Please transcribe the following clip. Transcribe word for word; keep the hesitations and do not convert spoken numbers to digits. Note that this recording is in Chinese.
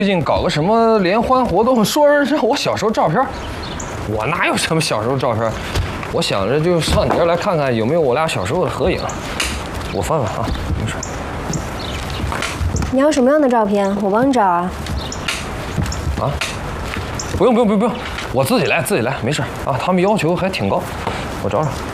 最近搞个什么联欢活动，说是让我小时候照片，我哪有什么小时候照片？我想着就上你这儿来看看有没有我俩小时候的合影。我翻翻啊，没事。 你要什么样的照片？我帮你找啊。 啊？不用不用不用不用，我自己来自己来，没事啊。他们要求还挺高，我找找。